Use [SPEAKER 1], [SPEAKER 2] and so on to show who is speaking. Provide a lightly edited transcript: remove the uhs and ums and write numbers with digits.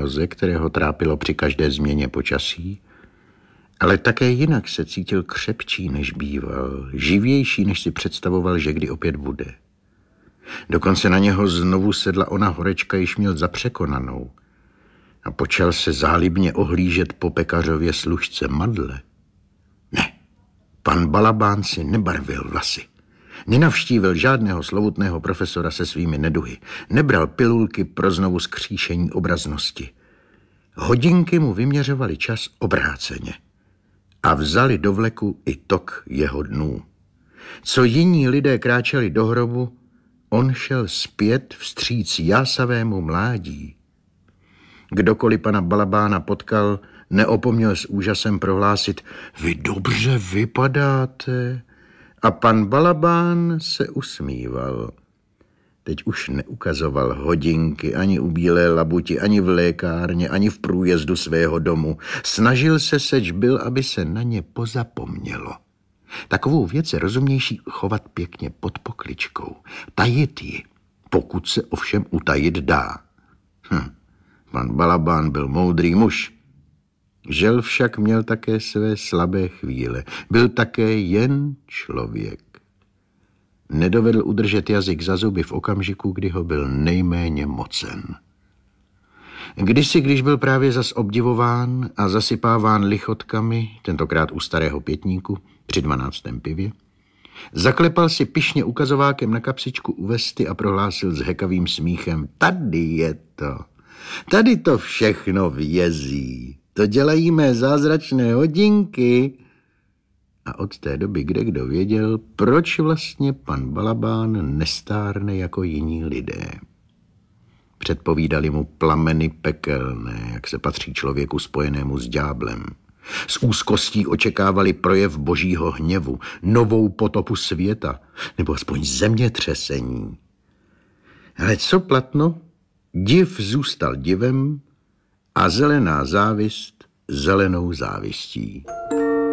[SPEAKER 1] hroze, které ho trápilo při každé změně počasí, ale také jinak se cítil křepčí, než býval, živější, než si představoval, že kdy opět bude. Dokonce na něho znovu sedla ona horečka, již měl zapřekonanou a počal se zálibně ohlížet po pekařově služce Madle. Ne, pan Balabán si nebarvil vlasy. Nenavštívil žádného slovutného profesora se svými neduhy. Nebral pilulky pro znovu skříšení obraznosti. Hodinky mu vyměřovaly čas obráceně a vzali do vleku i tok jeho dnů. Co jiní lidé kráčeli do hrobu, on šel zpět vstříc jásavému mládí. Kdokoliv pana Balabána potkal, neopomněl s úžasem prohlásit: vy dobře vypadáte. A pan Balabán se usmíval. Teď už neukazoval hodinky ani u bílé labuti, ani v lékárně, ani v průjezdu svého domu. Snažil se, seč byl, aby se na ně pozapomnělo. Takovou věc je rozumnější chovat pěkně pod pokličkou. Tajit ji, pokud se ovšem utajit dá. Pan Balabán byl moudrý muž. Žel však měl také své slabé chvíle. Byl také jen člověk. Nedovedl udržet jazyk za zuby v okamžiku, kdy ho byl nejméně mocen. Kdysi, když byl právě zas obdivován a zasypáván lichotkami, tentokrát u starého pětníku, při 12. pivě, zaklepal si pyšně ukazovákem na kapsičku u vesty a prohlásil s hekavým smíchem: tady je to. Tady to všechno vězí. To dělají mé zázračné hodinky. A od té doby kdekdo věděl, proč vlastně pan Balabán nestárne jako jiní lidé. Předpovídali mu plameny pekelné, jak se patří člověku spojenému s ďáblem. S úzkostí očekávali projev božího hněvu, novou potopu světa, nebo aspoň zemětřesení. Ale co platno, div zůstal divem a zelená závist zelenou závistí.